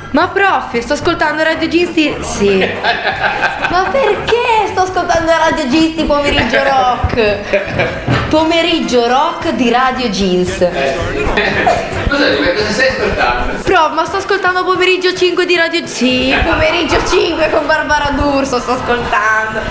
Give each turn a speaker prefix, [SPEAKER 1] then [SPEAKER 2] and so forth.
[SPEAKER 1] Ma prof, sto ascoltando Radio Gisti. Sì. Ma perché sto ascoltando Radio Gisti pomeriggio rock? Pomeriggio rock di Radio Jeans.
[SPEAKER 2] Cosa stai ascoltando?
[SPEAKER 1] Prof, ma sto ascoltando pomeriggio 5 di Radio. Sì, pomeriggio 5 con Barbara D'Urso sto ascoltando.